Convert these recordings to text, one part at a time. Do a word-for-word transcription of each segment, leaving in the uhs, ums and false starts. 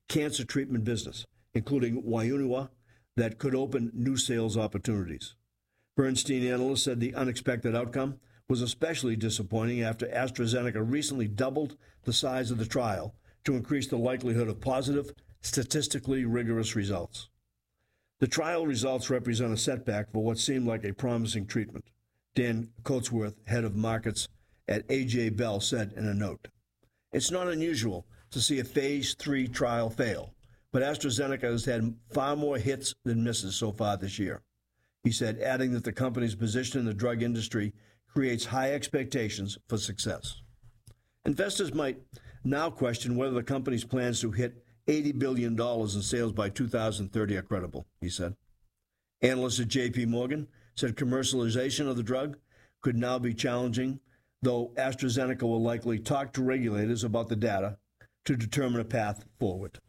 cancer treatment business, including Wainua, that could open new sales opportunities. Bernstein analysts said the unexpected outcome was especially disappointing after AstraZeneca recently doubled the size of the trial to increase the likelihood of positive, statistically rigorous results. The trial results represent a setback for what seemed like a promising treatment, Dan Coatsworth, head of markets at A J Bell, said in a note. It's not unusual to see a phase three trial fail, but AstraZeneca has had far more hits than misses so far this year. He said, adding that the company's position in the drug industry creates high expectations for success. Investors might now question whether the company's plans to hit eighty billion dollars in sales by two thousand thirty are credible, he said. Analysts at J P Morgan said commercialization of the drug could now be challenging, though AstraZeneca will likely talk to regulators about the data to determine a path forward.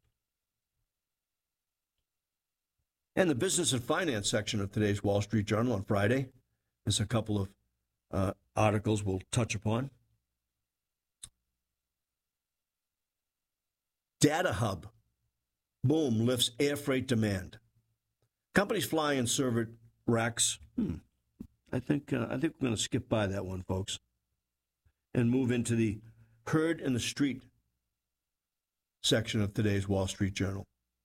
And the business and finance section of today's Wall Street Journal on Friday, there's a couple of uh, articles we'll touch upon. Data Hub, boom, lifts air freight demand. Companies fly in server racks. Hmm. I think uh, I think we're going to skip by that one, folks, and move into the herd in the street section of today's Wall Street Journal.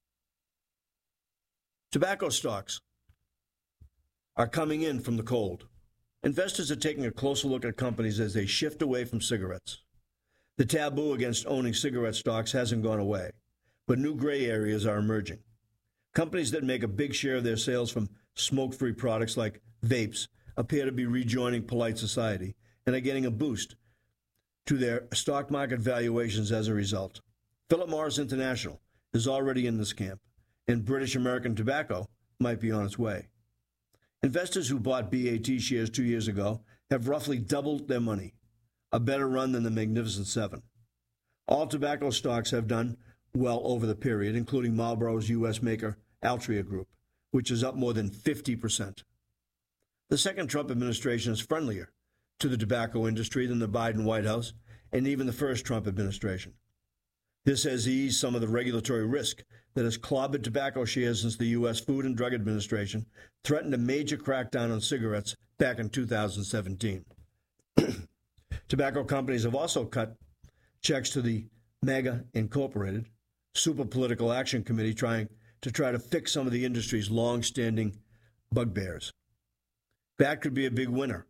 Tobacco stocks are coming in from the cold. Investors are taking a closer look at companies as they shift away from cigarettes. The taboo against owning cigarette stocks hasn't gone away, but new gray areas are emerging. Companies that make a big share of their sales from smoke-free products like vapes appear to be rejoining polite society and are getting a boost to their stock market valuations as a result. Philip Morris International is already in this camp, and British American Tobacco might be on its way. Investors who bought B A T shares two years ago have roughly doubled their money, a better run than the Magnificent Seven. All tobacco stocks have done well over the period, including Marlboro's U S maker Altria Group, which is up more than fifty percent. The second Trump administration is friendlier to the tobacco industry than the Biden White House and even the first Trump administration. This has eased some of the regulatory risk that has clobbered tobacco shares since the U S Food and Drug Administration threatened a major crackdown on cigarettes back in two thousand seventeen. Tobacco companies have also cut checks to the MAGA Incorporated Super Political Action Committee trying to try to fix some of the industry's long-standing bugbears. That could be a big winner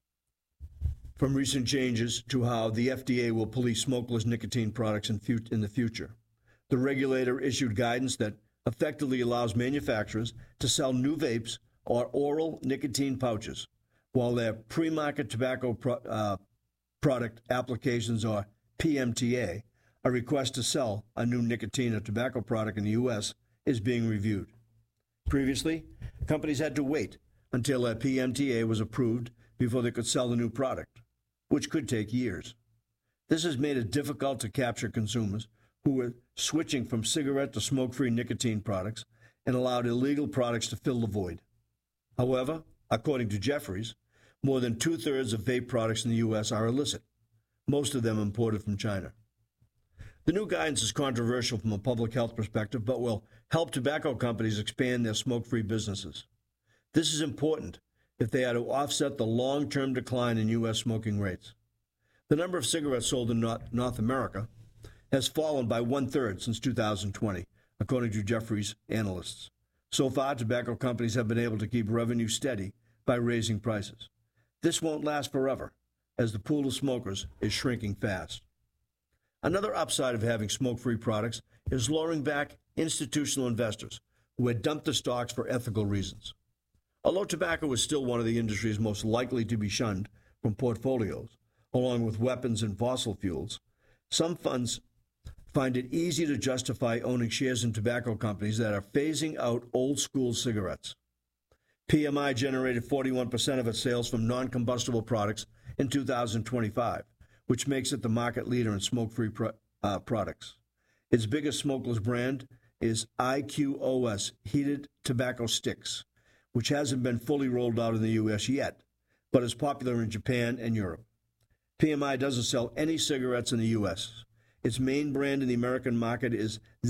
from recent changes to how the F D A will police smokeless nicotine products in, fut- in the future. The regulator issued guidance that effectively allows manufacturers to sell new vapes or oral nicotine pouches, while their pre-market tobacco pro- uh, product applications, or P M T A, a request to sell a new nicotine or tobacco product in the U S, is being reviewed. Previously, companies had to wait until a P M T A was approved before they could sell the new product, which could take years. This has made it difficult to capture consumers who were switching from cigarette to smoke-free nicotine products and allowed illegal products to fill the void. However, according to Jefferies, more than two-thirds of vape products in the U S are illicit, most of them imported from China. The new guidance is controversial from a public health perspective, but will help tobacco companies expand their smoke-free businesses. This is important if they are to offset the long-term decline in U S smoking rates. The number of cigarettes sold in North America has fallen by one-third since two thousand twenty, according to Jefferies analysts. So far, tobacco companies have been able to keep revenue steady by raising prices. This won't last forever, as the pool of smokers is shrinking fast. Another upside of having smoke-free products is luring back institutional investors who had dumped the stocks for ethical reasons. Although tobacco is still one of the industries most likely to be shunned from portfolios, along with weapons and fossil fuels, some funds find it easy to justify owning shares in tobacco companies that are phasing out old-school cigarettes. P M I generated forty-one percent of its sales from non-combustible products in two thousand twenty-five, which makes it the market leader in smoke-free pro- uh, products. Its biggest smokeless brand is I Q O S Heated Tobacco Sticks, which hasn't been fully rolled out in the U S yet, but is popular in Japan and Europe. P M I doesn't sell any cigarettes in the U S. Its main brand in the American market is